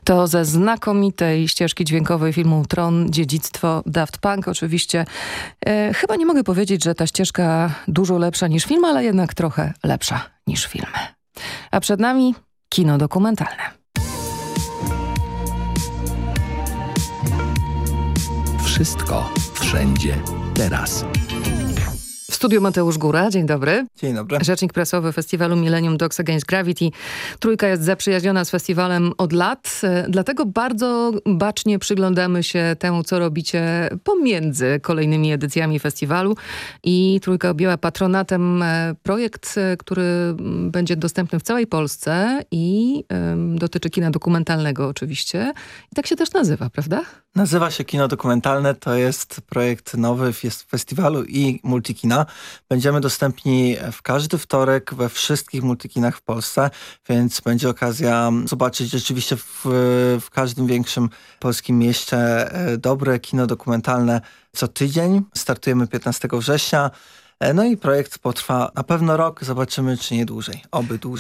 To ze znakomitej ścieżki dźwiękowej filmu Tron, Dziedzictwo Daft Punk. Oczywiście chyba nie mogę powiedzieć, że ta ścieżka dużo lepsza niż film, ale jednak trochę lepsza niż filmy. A przed nami kino dokumentalne. Wszystko, wszędzie, teraz. W studiu Mateusz Góra, dzień dobry. Dzień dobry. Rzecznik prasowy festiwalu Millennium Dogs Against Gravity. Trójka jest zaprzyjaźniona z festiwalem od lat, dlatego bardzo bacznie przyglądamy się temu, co robicie pomiędzy kolejnymi edycjami festiwalu. I Trójka objęła patronatem projekt, który będzie dostępny w całej Polsce i dotyczy kina dokumentalnego oczywiście. I tak się też nazywa, prawda? Nazywa się Kino Dokumentalne, to jest projekt nowy festiwalu i multikina. Będziemy dostępni w każdy wtorek we wszystkich multikinach w Polsce, więc będzie okazja zobaczyć rzeczywiście w każdym większym polskim mieście dobre kino dokumentalne co tydzień. Startujemy 15 września. No i projekt potrwa na pewno rok, zobaczymy czy nie dłużej, oby dłużej.